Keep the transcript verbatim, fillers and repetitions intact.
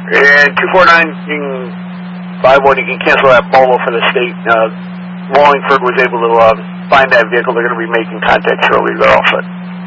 And two four nine, you can buy one, you can cancel that bolo for the state. Uh, Wallingford was able to uh, find that vehicle. They're going to be making contact shortly. They're all set.